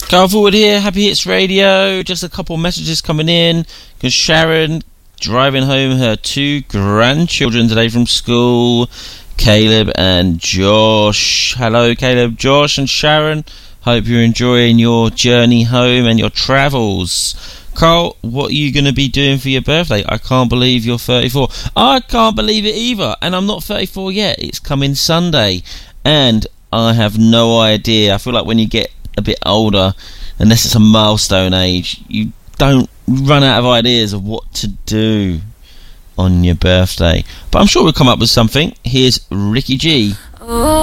Carl Forward here, Happy Hits Radio. Just a couple messages coming in because Sharon driving home her 2 grandchildren today from school, Caleb and Josh. Hello Caleb, Josh and Sharon. Hope you're enjoying your journey home and your travels. Carl, what are you going to be doing for your birthday? I can't believe you're 34. I can't believe it either, and I'm not 34 yet. It's coming Sunday, and I have no idea. I feel like when you get a bit older, unless it's a milestone age, you don't run out of ideas of what to do on your birthday. But I'm sure we'll come up with something. Here's Ricky G.